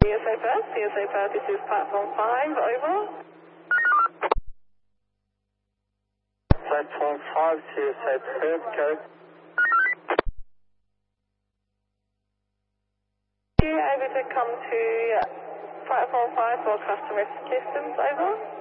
CSA Perth, this is platform 5, over. Platform 5, CSA Perth, go. Are you able to come to platform 5 for customer systems, over?